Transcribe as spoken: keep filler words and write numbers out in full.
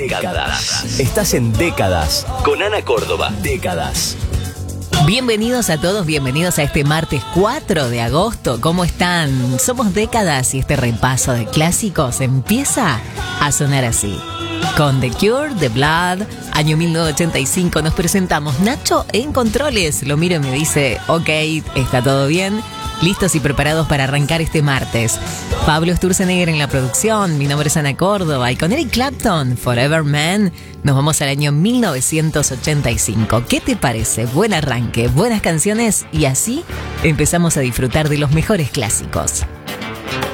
Décadas. Estás en Décadas con Ana Córdoba. Décadas. Bienvenidos a todos, bienvenidos a este martes cuatro de agosto. ¿Cómo están? Somos Décadas y este repaso de clásicos empieza a sonar así. Con The Cure, The Blood, año mil novecientos ochenta y cinco nos presentamos. Nacho en controles, lo miro y me dice, ok, está todo bien. Listos y preparados para arrancar este martes. Pablo Sturzenegger en la producción, mi nombre es Ana Córdoba y con Eric Clapton, Forever Man, nos vamos al año mil novecientos ochenta y cinco. ¿Qué te parece? Buen arranque, buenas canciones y así empezamos a disfrutar de los mejores clásicos.